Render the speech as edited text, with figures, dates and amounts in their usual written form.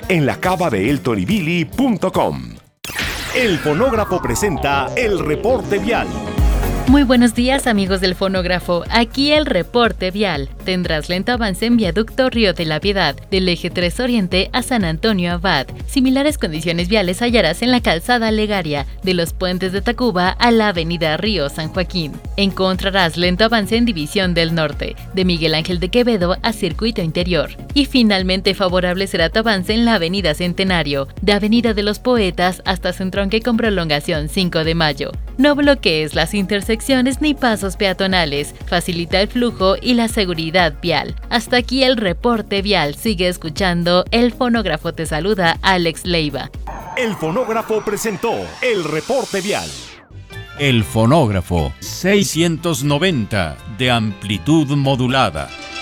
en la cava de eltonybilly.com. El Fonógrafo presenta el reporte vial. Muy buenos días, amigos del Fonógrafo. Aquí el reporte vial. Tendrás lento avance en viaducto Río de la Piedad, del eje 3 Oriente a San Antonio Abad. Similares condiciones viales hallarás en la calzada Legaria, de los puentes de Tacuba a la avenida Río San Joaquín. Encontrarás lento avance en División del Norte, de Miguel Ángel de Quevedo a Circuito Interior. Y finalmente favorable será tu avance en la avenida Centenario, de Avenida de los Poetas hasta su entronque con prolongación 5 de Mayo. No bloquees las intersecciones ni pasos peatonales, facilita el flujo y la seguridad vial. Hasta aquí el reporte vial. Sigue escuchando El Fonógrafo. Te saluda Alex Leiva. El Fonógrafo presentó el reporte vial. El Fonógrafo 690 de amplitud modulada.